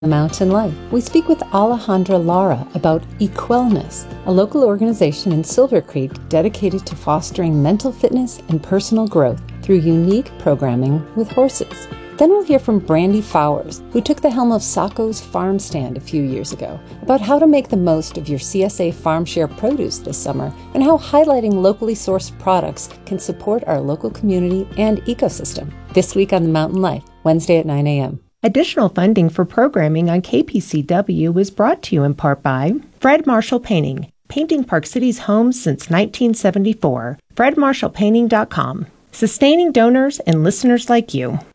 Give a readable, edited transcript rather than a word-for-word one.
Mountain Life, we speak with Alejandra Lara about Equellness, a local organization in Silver Creek dedicated to fostering mental fitness and personal growth through unique programming with horses. Then we'll hear from Brandy Fowers, who took the helm of Sacco's Farm Stand a few years ago, about how to make the most of your CSA Farm Share produce this summer and how highlighting locally sourced products can support our local community and ecosystem. This week on The Mountain Life, Wednesday at 9 a.m. Additional funding for programming on KPCW is brought to you in part by Fred Marshall Painting, painting Park City's homes since 1974. FredMarshallPainting.com, sustaining donors and listeners like you.